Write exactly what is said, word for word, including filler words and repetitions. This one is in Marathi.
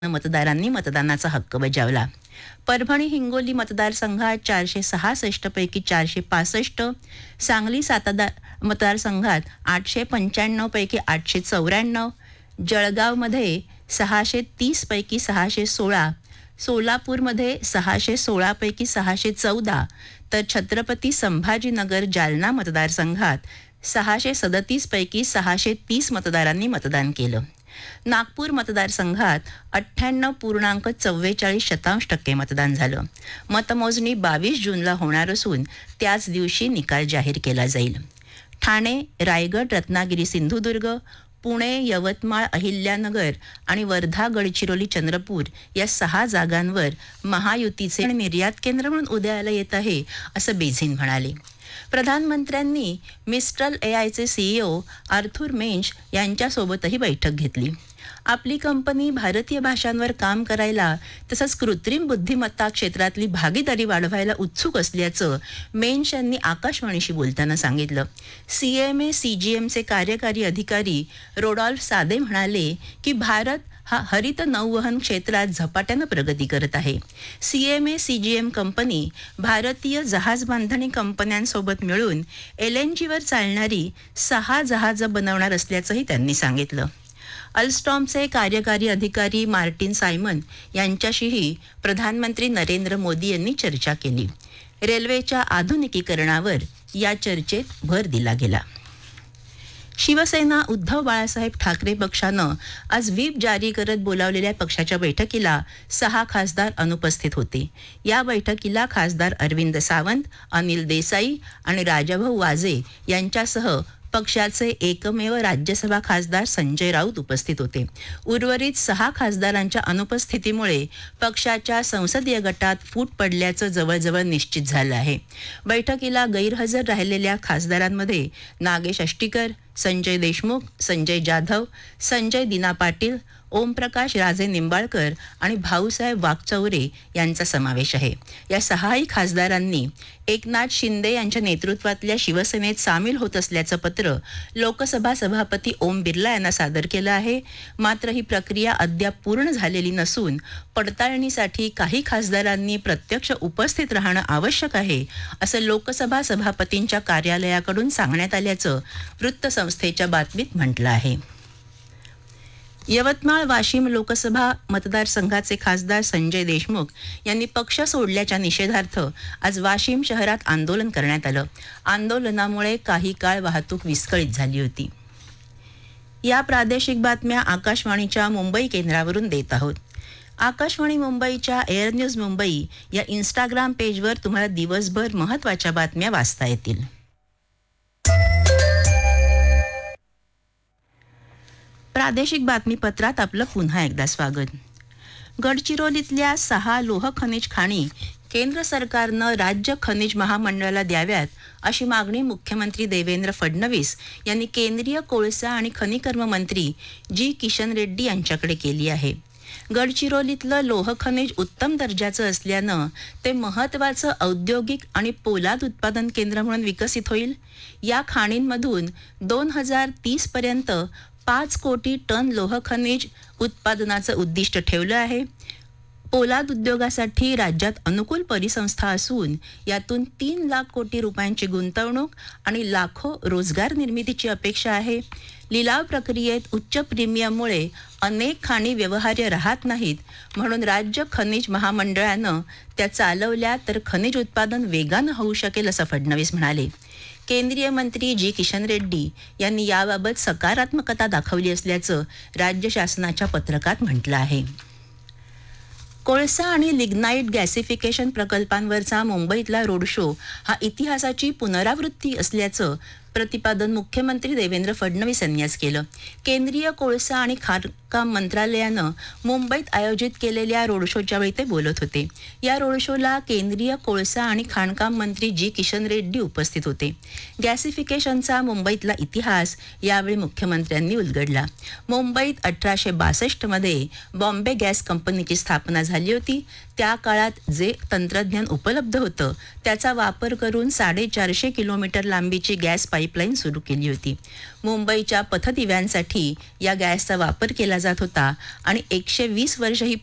मतदारांनी मतदानाचा हक्क बजावला. परभणी हिंगोली मतदारसंघात चारशे सहासष्ट पैकी चारशे पासष्ट, सांगली सातारा मतदारसंघात आठशे पंच्याण्णव पैकी आठशे चौऱ्याण्णव, जळगावमध्ये सहाशे तीस पैकी सहाशे सोळा, सोलापूरमध्ये सहाशे सोळा पैकी सहाशे चौदा, तर छत्रपती संभाजीनगर जालना मतदारसंघात सहाशे सदतीस पैकी सहाशे तीस मतदारांनी मतदान केलं. नागपूर मतदारसंघात अठ्ठ्याण्णव पूर्णांक चव्वेचाळीस शतांश टक्के मतदान झालं. मतमोजणी बावीस जूनला होणार असून त्याच दिवशी निकाल जाहीर केला जाईल. ठाणे, रायगड, रत्नागिरी, सिंधुदुर्ग, पुणे, यवतमाळ, अहिल्यानगर आणि वर्धा, गडचिरोली, चंद्रपूर या सहा जागांवर महायुतीचे निर्यात केंद्र म्हणून उदयाला येत आहे, असं बेझिन म्हणाले. प्रधानमंत्र्यांनी मिस्ट्रल एआयचे सीईओ आर्थुर मेंच यांच्यासोबतही बैठक घेतली. आपली कंपनी भारतीय भाषांवर काम करायला तसंच कृत्रिम बुद्धिमत्ता क्षेत्रातली भागीदारी वाढवायला उत्सुक असल्याचं मेंच यांनी आकाशवाणीशी बोलताना सांगितलं. सीएमए सीजीएमचे कार्यकारी अधिकारी रोडॉल्फ सादे म्हणाले की भारत हा हरित नौवहन क्षेत्रात झपाट्यानं प्रगती करत आहे. सीएमए सीजीएम कंपनी भारतीय जहाज बांधणी कंपन्यांसोबत मिळून एल एन जीवर चालणारी सहा जहाजं बनवणार असल्याचंही त्यांनी सांगितलं. अल्स्टॉमचे कार्यकारी अधिकारी मार्टिन सायमन यांच्याशीही प्रधानमंत्री नरेंद्र मोदी यांनी चर्चा केली. रेल्वेच्या आधुनिकीकरणावर या चर्चेत भर दिला गेला. शिवसेना उद्धव बाळासाहेब ठाकरे पक्षानं आज व्हीप जारी करत बोलावलेल्या पक्षाच्या बैठकीला सहा खासदार अनुपस्थित होते. या बैठकीला खासदार अरविंद सावंत, अनिल देसाई आणि राजाभाऊ वाजे यांच्यासह पक्षाचे एकमेव राज्यसभा खासदार संजय राऊत उपस्थित होते. उर्वरित सहा खासदारांच्या अनुपस्थितीमुळे पक्षाच्या संसदीय गटात फूट पडल्याचं जवळजवळ निश्चित झालं आहे. बैठकीला गैरहजर राहिलेल्या खासदारांमध्ये नागेश अष्टीकर, संजय देशमुख, संजय जाधव, संजय दिना पाटील, ओमप्रकाश राजे निंबाळकर आणि भाऊसाहेब वाकचौरे यांचा समावेश आहे. या सहाही खासदारांनी एकनाथ शिंदे यांच्या नेतृत्वातल्या शिवसेनेत सामील होत असल्याचं पत्र लोकसभा सभापती ओम बिर्ला यांना सादर केलं आहे. मात्र ही प्रक्रिया अद्याप पूर्ण झालेली नसून पडताळणीसाठी काही खासदारांनी प्रत्यक्ष उपस्थित राहणं आवश्यक आहे, असं लोकसभा सभापतींच्या कार्यालयाकडून सांगण्यात आल्याचं वृत्तसंस्थेच्या बातमीत म्हटलं आहे. यवतमाळ वाशिम लोकसभा मतदारसंघाचे खासदार संजय देशमुख यांनी पक्ष सोडल्याच्या निषेधार्थ आज वाशिम शहरात आंदोलन करण्यात आलं. आंदोलनामुळे काही काळ वाहतूक विस्कळीत झाली होती. या प्रादेशिक बातम्या आकाशवाणीच्या मुंबई केंद्रावरून देत आहोत. आकाशवाणी मुंबईच्या एअर न्यूज मुंबई या इंस्टाग्राम पेजवर तुम्हाला दिवसभर महत्त्वाच्या बातम्या वाचता येतील. प्रादेशिक बातमीपत्रात आपलं पुन्हा एकदा स्वागत. गडचिरोलीतल्या सहा लोह खनिज खाणी केंद्र सरकारनं राज्य खनिज महामंडळाला द्याव्यात अशी मागणी मुख्यमंत्री देवेंद्र फडणवीस यांनी केंद्रीय कोळसा आणि खनिकर्म मंत्री जी किशन रेड्डी यांच्याकडे केली आहे. गडचिरोलीतलं लोह खनिज उत्तम दर्जाचं असल्यानं ते महत्त्वाचं औद्योगिक आणि पोलाद उत्पादन केंद्र म्हणून विकसित होईल. या खाणींमधून दोन हजार तीस पर्यंत पाच कोटी टन लोह खनिज उत्पादनाचं उद्दिष्ट ठेवलं आहे. पोलाद उद्योगासाठी राज्यात अनुकूल परिसंस्था असून यातून तीन लाख कोटी रुपयांची गुंतवणूक आणि लाखो रोजगार निर्मितीची अपेक्षा आहे. लिलाव प्रक्रियेत उच्च प्रीमियममुळे अनेक खाणी व्यवहार्य राहत नाहीत, म्हणून राज्य खनिज महामंडळानं त्या चालवल्या तर खनिज उत्पादन वेगानं होऊ शकेल, असं फडणवीस म्हणाले. केंद्रीय मंत्री जी किशन रेड्डी यांनी याबाबत सकारात्मकता दाखवली असल्याचं राज्य शासनाच्या पत्रकात म्हटलं आहे. कोळसा आणि लिग्नाईट गॅसिफिकेशन प्रकल्पांवरचा मुंबईतला रोड शो हा इतिहासाची पुनरावृत्ती असल्याचं प्रतिपादन मुख्यमंत्री देवेंद्र फडणवीस यांनी आज केलं. केंद्रीय कोळसा आणि खाणकाम मंत्रालयानं मुंबईत आयोजित केलेल्या रोड शोच्या वेळी ते बोलत होते. या रोड शोला केंद्रीय कोळसा आणि खाणकाम मंत्री जी किशन रेड्डी उपस्थित होते. गॅसिफिकेशनचा मुंबईतला इतिहास यावेळी मुख्यमंत्र्यांनी उलगडला. मुंबईत अठराशे बासष्ट मध्ये बॉम्बे गॅस कंपनीची स्थापना झाली होती. त्या काळात जे तंत्रज्ञान उपलब्ध होतं त्याचा वापर करून साडेचारशे किलोमीटर लांबीची गॅस पाईप पाईपलाईन सुरू केली होती. मुंबईच्या पथदिव्यांसाठी या गॅसचा वापर केला जात होता आणि एकशे वीस वर्ष ही